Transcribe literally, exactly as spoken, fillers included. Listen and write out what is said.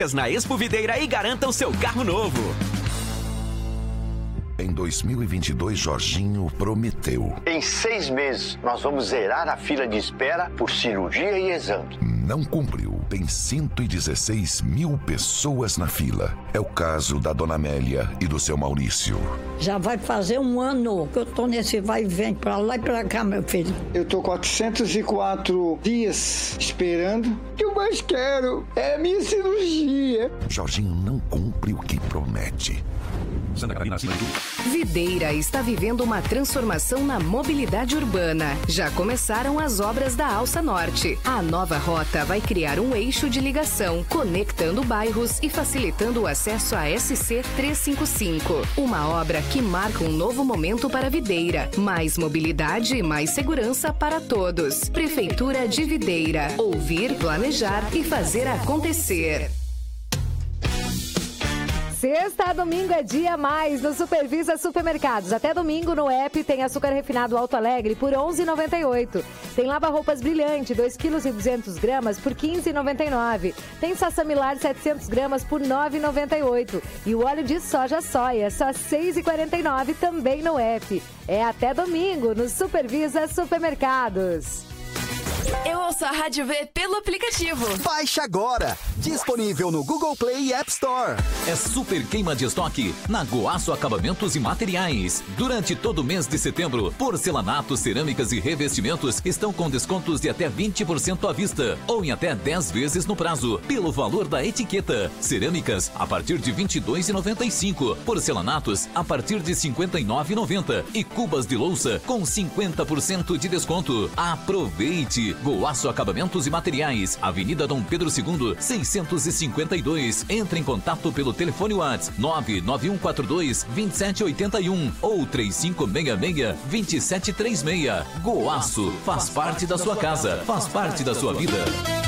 Na Expo Videira e garanta o seu carro novo. Em dois mil e vinte e dois, Jorginho prometeu. Em seis meses, nós vamos zerar a fila de espera por cirurgia e exame. Não cumpriu. Tem cento e dezesseis mil pessoas na fila. É o caso da dona Amélia e do seu Maurício. Já vai fazer um ano que eu tô nesse vai e vem pra lá e pra cá, meu filho. Eu tô quatrocentos e quatro dias esperando. O que eu mais quero é a minha cirurgia. Jorginho não cumpre o que promete. Santa Catarina, acima de tudo. Videira está vivendo uma transformação na mobilidade urbana. Já começaram as obras da Alça Norte. A nova rota vai criar um eixo de ligação, conectando bairros e facilitando o acesso à S C trezentos e cinquenta e cinco. Uma obra que marca um novo momento para Videira. Mais mobilidade e mais segurança para todos. Prefeitura de Videira. Ouvir, planejar e fazer acontecer. Sexta a domingo é dia a mais no Supervisa Supermercados. Até domingo no app tem açúcar refinado Alto Alegre por onze reais e noventa e oito centavos. Tem lava-roupas brilhante dois quilos e duzentos gramas por quinze reais e noventa e nove centavos. Tem Sassamilar setecentos gramas por nove reais e noventa e oito centavos. E o óleo de soja soia só seis reais e quarenta e nove centavos também no app. É até domingo no Supervisa Supermercados. Eu ouço a Rádio V pelo aplicativo. Baixe agora! Disponível no Google Play e App Store. É super queima de estoque na Goaço Acabamentos e Materiais. Durante todo o mês de setembro, porcelanatos, cerâmicas e revestimentos estão com descontos de até vinte por cento à vista ou em até dez vezes no prazo, pelo valor da etiqueta. Cerâmicas a partir de vinte e dois reais e noventa e cinco centavos, porcelanatos a partir de cinquenta e nove reais e noventa centavos e cubas de louça com cinquenta por cento de desconto. Aproveite! Goaço Acabamentos e Materiais, Avenida Dom Pedro segundo, seiscentos e cinquenta e dois. Entre em contato pelo telefone WhatsApp nove nove um quatro dois, dois sete oito um ou três cinco seis seis, dois sete três seis. Goaço faz parte da sua casa, faz parte da sua vida.